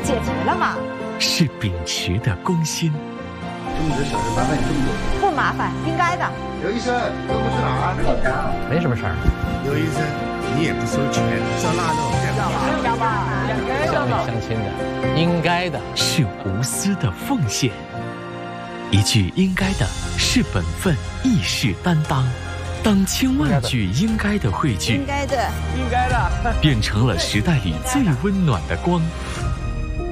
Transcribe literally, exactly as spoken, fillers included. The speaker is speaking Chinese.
解决了嘛。 是秉持的公心。 这么多小事麻烦你这么多？ 不麻烦，应该的。 刘医生，这不是哪儿？ 没什么事儿。 刘医生，你也不收钱，烧腊肉， 要吧？ 相亲相亲的，应该的。 是无私的奉献。一句应该的是本分，亦是担当。当千万句应该的汇聚， 应该的， 应该的， 变成了时代里最温暖的光。